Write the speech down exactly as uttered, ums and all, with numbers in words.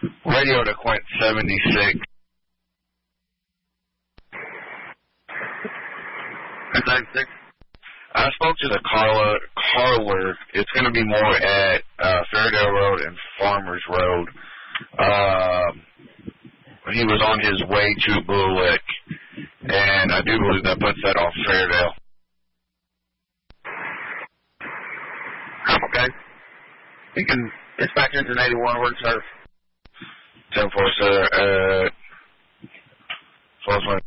Radio to Quint seventy-six. ninety-six. I spoke to the caller. caller. It's going to be more at uh, Fairdale Road and Farmers Road. Um, he was on his way to Bullock, and I do believe that puts that on Fairdale. Okay. You can dispatch engine eighty-one, word serve. ten four, sir. Uh,